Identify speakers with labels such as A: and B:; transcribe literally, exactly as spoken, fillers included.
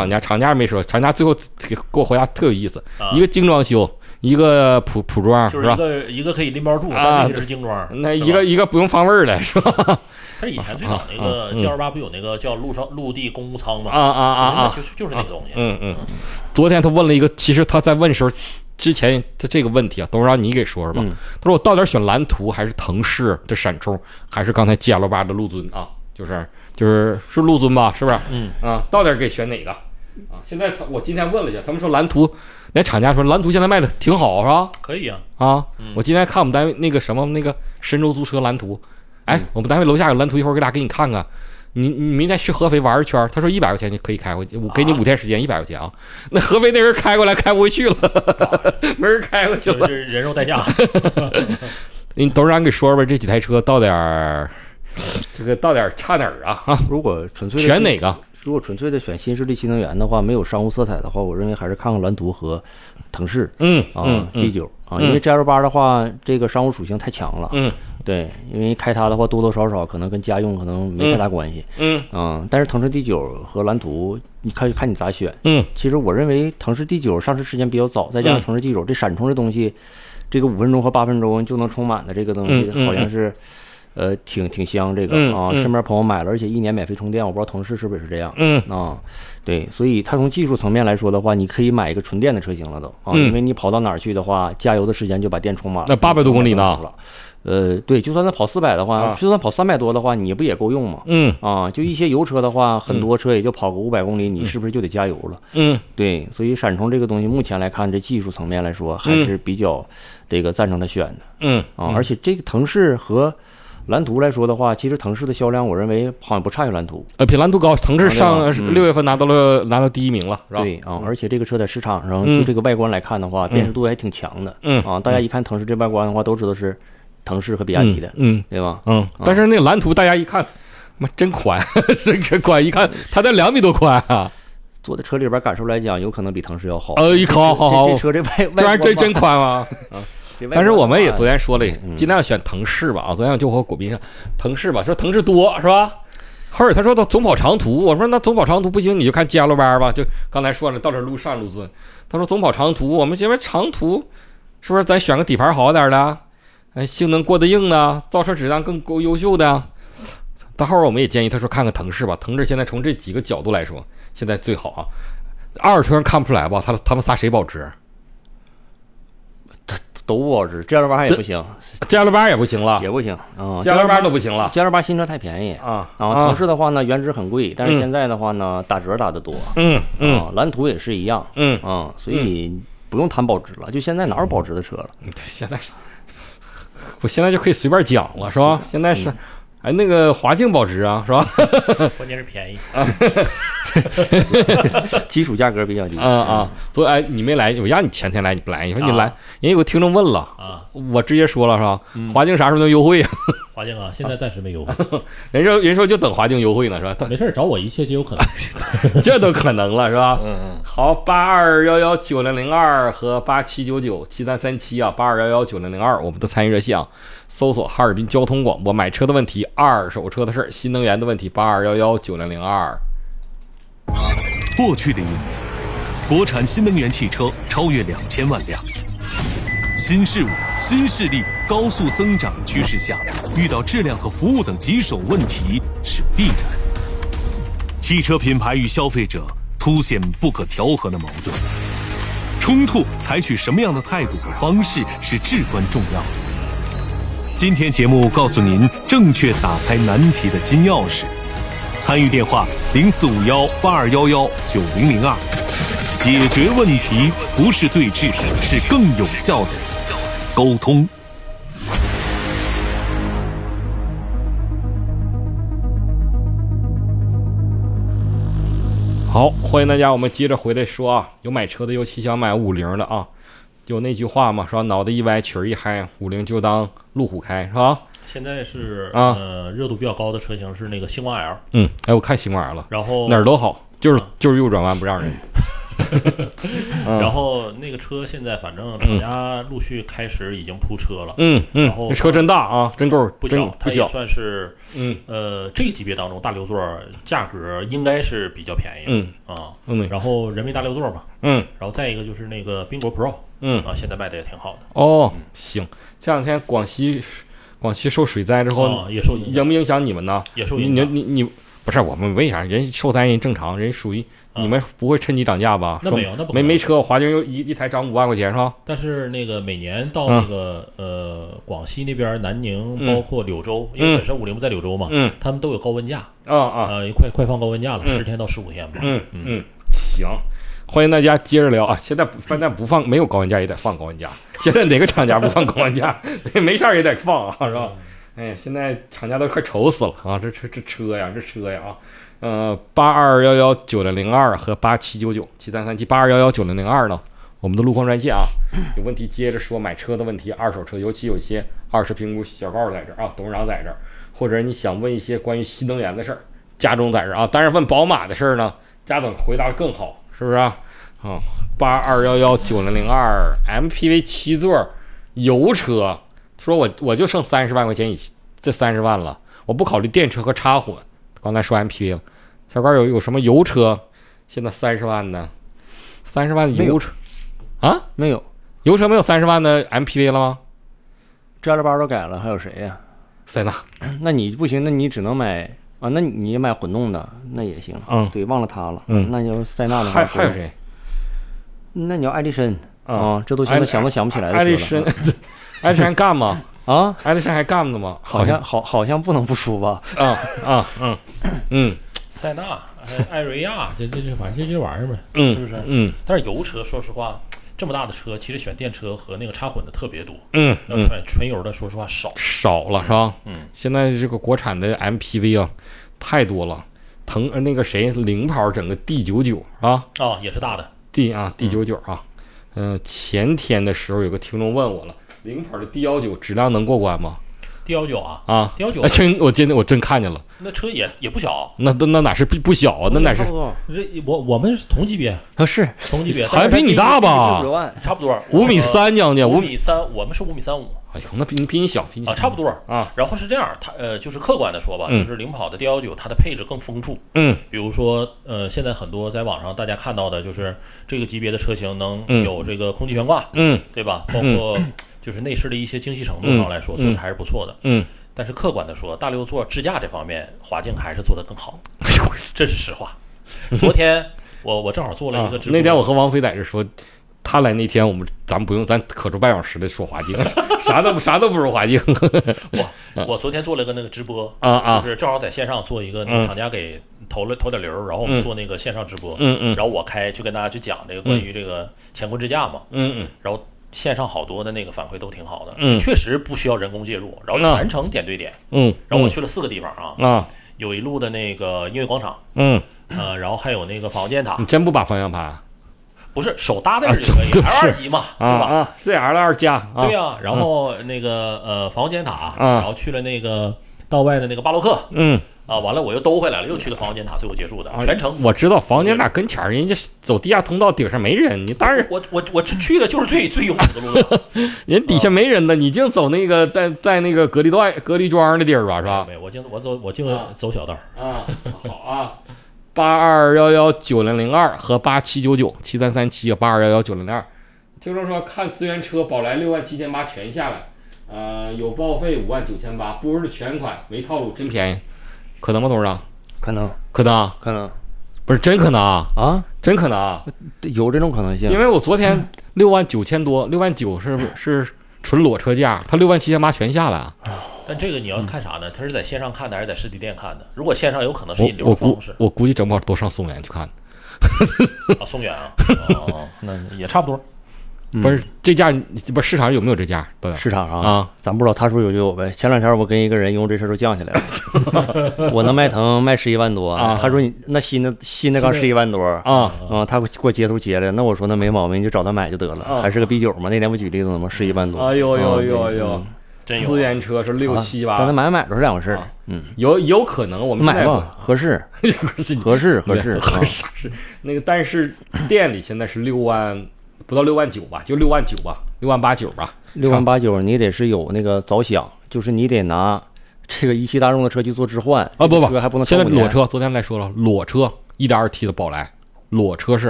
A: 厂家，厂家没说，厂家最后给我回答特有意思，一个精装修。一个普普装
B: 就是一个一个可以拎包住，但必须是精装。
A: 那一个一个不用放味儿的是吧？
B: 他以前最早那个 G 二八不有那个叫陆上陆地公务舱吗？
A: 啊啊啊啊！
B: 就是就是那个东西。
A: 嗯嗯。昨天他问了一个，其实他在问时候之前的这个问题啊，都让你给说说吧。他说我到底选蓝图还是腾势的闪冲，还是刚才 G L 八的陆尊啊？就是就是是陆尊吧？是不是？
B: 嗯
A: 啊，到底给选哪个？啊，现在他我今天问了一下，他们说蓝图。连厂家说蓝图现在卖的挺好是吧？
B: 可以啊
A: 啊！
B: 嗯、
A: 我今天看我们单位那个什么那个神州租车蓝图，哎，嗯、我们单位楼下有蓝图，一会儿给大家给你看看。你你明天去合肥玩一圈，他说一百块钱就可以开回去，我给你五天时间，一百块钱啊。那合肥那人开过来开不回去了，没人开过去了，
B: 就是人肉代驾。
A: 你董事长给说说这几台车到点儿，这个到点儿差哪儿啊？啊，
C: 如果纯粹
A: 选哪个？
C: 如果纯粹的选新势力新能源的话，没有商务色彩的话，我认为还是看看蓝图和腾势，
A: 嗯
C: 啊 ，D 九啊，因为 G L 八的话，这个商务属性太强了，
A: 嗯，
C: 对，因为开它的话多多少少可能跟家用可能没太大关系，
A: 嗯
C: 啊，但是腾势 D 九和蓝图，你看看你咋选，
A: 嗯，
C: 其实我认为腾势 D 九上市时间比较早，再加上腾势 D 九这闪充这东西，这个五分钟和八分钟就能充满的这个东西，好像是。呃，挺挺香这个、
A: 嗯、
C: 啊，
A: 嗯、
C: 身边朋友买了，而且一年免费充电，我不知道腾势是不是也是这样。
A: 嗯
C: 啊，对，所以它从技术层面来说的话，你可以买一个纯电的车型了都啊，
A: 嗯、
C: 因为你跑到哪儿去的话，加油的时间就把电充满了。
A: 那八百多公里呢？
C: 呃，对，就算它跑四百的话，
A: 啊、
C: 就算跑三百多的话，你不也够用吗？
A: 嗯
C: 啊，就一些油车的话，很多车也就跑个五百公里，
A: 嗯、
C: 你是不是就得加油了？
A: 嗯，
C: 对，所以闪充这个东西，目前来看，这技术层面来说还是比较这个赞成它选的。
A: 嗯
C: 啊，而且这个腾势和蓝图来说的话，其实腾势的销量，我认为好像不差于蓝图，
A: 呃，比蓝图高。腾势上六月份拿到了、嗯、拿到第一名了，是吧？
C: 对啊，而且这个车在市场上，就这个外观来看的话，
A: 嗯、
C: 辨识度还挺强的。
A: 嗯
C: 啊，大家一看腾势这外观的话，都知道是腾势和比亚迪的，
A: 嗯，嗯
C: 对吧？
A: 嗯，但是那个蓝图大家一看，妈真宽，真真宽，一看它才两米多宽啊。
C: 坐在车里边感受来讲，有可能比腾势要好。
A: 呃，一好好好，
C: 这车这外
A: 这玩意儿真真宽啊。
C: 啊。
A: 但是我们也昨天说了，尽量选腾势吧啊！昨天就和果斌上腾势吧，说腾势多是吧？后儿他说到总跑长途，我说那总跑长途不行，你就看 G L 八吧。就刚才说了，到这路上路尊，他说总跑长途，我们这边长途是不是咱选个底盘好点的，哎，性能过得硬的，造车质量更够优秀的。到后儿我们也建议他说看看腾势吧，腾势现在从这几个角度来说，现在最好啊。二手车上看不出来吧？他他们仨谁保值？
C: 都不保值 ，G L 八也不行
A: ，G L 八也不行了，
C: 也不行啊
A: ，G L 八都不行了
C: ，G L 八新车太便宜
A: 啊
C: 啊！腾势的话呢，原值很贵，但是现在的话呢，打折打得多，
A: 嗯嗯，
C: 啊，蓝图也是一样，
A: 嗯
C: 啊，所以不用谈保值了，就现在哪有保值的车了？
A: 现在是，我现在就可以随便讲了，是吧？现在是。哎，那个华境保值啊，是吧？
B: 关键是便宜
A: 啊，
C: 基础价格比较低
A: 啊啊。所以哎，你没来，我让你前天来，你不来，你说你来，人有个听众问了
B: 啊，
A: 我直接说了是吧？华境啥时候能优惠啊？
B: 华境啊，现在暂时没优惠。
A: 人说人说就等华境优惠呢，是吧？
B: 没事，找我一切皆有可能，
A: 这都可能了，是吧？
C: 嗯嗯。
A: 好，八二幺幺九零零二和八七九九七三三七啊，八二幺幺九零零二，我们的参与热线啊。搜索哈尔滨交通广播，买车的问题，二手车的事儿，新能源的问题，八二幺幺九零零二。
D: 过去的一年，国产新能源汽车超越两千万辆。新事物、新势力高速增长趋势下，遇到质量和服务等棘手问题是必然。汽车品牌与消费者凸显不可调和的矛盾，冲突采取什么样的态度和方式是至关重要的。今天节目告诉您正确打开难题的金钥匙，参与电话零四五幺八二幺幺九零零二，解决问题不是对峙，是更有效的沟通。
A: 好，欢迎大家，我们接着回来说啊，有买车的，尤其想买五菱的啊。有那句话嘛，说脑袋一歪，曲儿一嗨，五菱就当路虎开，是吧？
B: 现在是
A: 啊，
B: 呃，热度比较高的车型是那个星光 L。
A: 嗯，哎，我看星光 L 了，
B: 然后
A: 哪儿都好，就是、啊、就是右转弯不让人。
B: 然后那个车现在反正厂家陆续开始已经铺车了，
A: 嗯嗯，
B: 然后
A: 这车真大啊，真够
B: 不小，它
A: 不小，
B: 也算是
A: 嗯
B: 呃这个级别当中大六座价格应该是比较便宜，
A: 嗯
B: 啊，
A: 嗯，
B: 然后人民大六座嘛，
A: 嗯，
B: 然后再一个就是那个宾国 Pro，
A: 嗯
B: 啊，现在卖的也挺好的。
A: 哦，行，这两天广西广西受水灾之后，
B: 啊、也受影响，
A: 影不影响你们呢？
B: 也受影响。
A: 你你你不是我们为啥？人受灾人正常，人属于。你们不会趁机涨价吧？
B: 那没有，那不
A: 没没车，华军又一一台涨五万块钱是吧？
B: 但是那个每年到那个、嗯、呃广西那边南宁，包括柳州，
A: 嗯、
B: 因为本身五菱不在柳州嘛，
A: 嗯，
B: 他们都有高温假
A: 啊啊，
B: 呃快快放高温假了，十、嗯、天到十五天吧。
A: 嗯嗯嗯，行，欢迎大家接着聊啊！现在现在不放没有高温假也得放高温假，现在哪个厂家不放高温假？没事也得放啊，是吧？哎呀，现在厂家都快愁死了啊！这车这车呀，这车呀啊！呃，八二幺幺九零零二和八七九九七三三七，八二幺幺九零零二呢，我们的路况专线啊，有问题接着说买车的问题，二手车，尤其有些二手评估小高在这儿啊，董事长在这儿，或者你想问一些关于新能源的事儿，家中在这儿啊，当然问宝马的事儿呢，家总回答的更好，是不是啊？啊，八二幺幺九零零二 M P V 七座油车，说我我就剩三十万块钱以这三十万了，我不考虑电车和插混。刚才说 M P V 了，小高有有什么油车？现在三十万呢？三十万的油车啊？
C: 没有，
A: 油车没有三十万的 M P V 了吗？
C: 这二八都改了，还有谁呀、啊？
A: 塞纳。
C: 那你不行，那你只能买啊？那你买混动的那也行。
A: 嗯，
C: 对，忘了他了。
A: 嗯，
C: 那你要塞纳的话，
A: 还还有谁？
C: 那你要爱丽绅
A: 啊、
C: 嗯？这都现在想都想不起来的车了。
A: 爱丽绅，爱丽绅还干吗？
C: 啊，
A: 爱丽绅还干呢吗？
C: 好像好好像不能不说吧？
A: 啊啊嗯嗯，
B: 塞纳、艾瑞亚，这这这反正这这玩意儿呗，
A: 嗯，
B: 是不是？
A: 嗯。
B: 但是油车，说实话，这么大的车，其实选电车和那个插混的特别多。
A: 嗯，
B: 要纯纯油的，说实话少
A: 少了是吧？
B: 嗯，
A: 现在这个国产的 M P V 啊，太多了。腾那个谁，领跑整个 D 九九啊，
B: 哦，也是大的
A: D 啊 D 九九啊。嗯、呃，前天的时候有个听众问我了，领跑的 D 幺九质量能过关吗？
B: D 幺九啊
A: 啊
B: ，D 幺九，
A: 真我今天我真看见了，
B: 那车也也不小，
A: 那那那哪是不不小啊？那哪是？
B: 这我我们是同级别
C: 啊，是
B: 同级别，
A: 还比你大吧？
B: 差不多，
A: 五米三将近，
B: 五米三，我们是五米三五。
A: 哎呦，那比你比你小，比你小
B: 啊，差不多
A: 啊。
B: 然后是这样，它呃，就是客观的说吧，
A: 嗯、
B: 就是领跑的 D 幺九，它的配置更丰富。
A: 嗯，
B: 比如说呃，现在很多在网上大家看到的，就是这个级别的车型能有这个空气悬挂，
A: 嗯，
B: 对吧？包括就是内饰的一些精细程度上来说，
A: 嗯、
B: 做的还是不错的。
A: 嗯。
B: 但是客观的说，大六座支架这方面，华境还是做得更好，这是实话。昨天我我正好做了一个直播、
A: 啊，那天我和王菲在这说，他来那天我们咱们不用，咱可出半小时的说华境，啥都啥都不如华境。
B: 我我昨天做了个那个直播
A: 啊啊，
B: 就是正好在线上做一个那个厂家给投了、嗯、投点流，然后我们做那个线上直播，
A: 嗯嗯，
B: 然后我开去跟大家去讲这个关于这个乾坤支架嘛，
A: 嗯嗯，
B: 然后。线上好多的那个反馈都挺好的，
A: 嗯，
B: 确实不需要人工介入，然后全程点对点，
A: 嗯，
B: 然后我去了四个地方啊，
A: 啊，
B: 有一路的那个音乐广场，
A: 嗯，
B: 呃，然后还有那个防箭塔，
A: 你真不把方向盘？
B: 不是手搭在这就可以 ，L 二级嘛，对吧？
A: 啊，是 L 二加，
B: 对呀，然后那个呃防箭塔，然后去了那个道外的那个巴洛克，
A: 嗯。
B: 啊，完了我又兜回来了，又去了防箭塔，最后结束的全程。
A: 我知道防箭塔跟前人家走地下通道顶上没人，你当然
B: 我我我去的就是最最拥堵的路段，
A: 人底下没人呢，你净走那个在在那个隔离段隔离庄的地儿吧，是吧？
B: 没有，我净我走我净走小道
A: 啊。好啊，八二幺幺九零零二和八七九九七三三七八二幺幺九零零二。听众说看资源车宝来六万七千八全下来，呃，有报废五万九千八，不是全款没套路，真便宜。可能吗，董事长？
C: 可能，
A: 可能，
C: 可能，
A: 不是真可能
C: 啊，
A: 真可能，
C: 有这种可能性。
A: 因为我昨天六万九千多，六万九是是纯裸车价，他六万七千八全下来。
B: 但这个你要看啥呢？他是在线上看的还是在实体店看的？如果线上有可能是引流
A: 的
B: 方式，
A: 我估计整不好都上松原去看。
B: 啊，松原啊，哦，那也差不多。
A: 不是这价，不是市场上有没有这价？
C: 市场上
A: 啊，
C: 咱不知道，他说有就有呗。前两天我跟一个人因为这事都降下来了，我那迈腾卖十一万多，
A: 啊、
C: 他说你那新的新的刚十一万多
A: 啊，
C: 嗯，他给我截图截来，那我说那没毛病，你就找他买就得了，
A: 啊、
C: 还是个 B 九嘛。那天不举例子吗？十一万多。
A: 哎呦呦呦呦，
B: 真有
A: 资源车是六七八，
C: 但它买不买都是两回事儿。嗯，
A: 有有可能我们现在
C: 买吧，合适，合适，合适，
A: 合适是那个，但是店里现在是六万不到六万九吧，就六万九吧，六万八九吧，
C: 六万八九你得是有那个早享，就是你得拿这个一汽大众的车去做置换
A: 啊，不不，
C: 车还不能
A: 现在裸车，昨天来说了，裸车一点二 T 的宝来，裸车是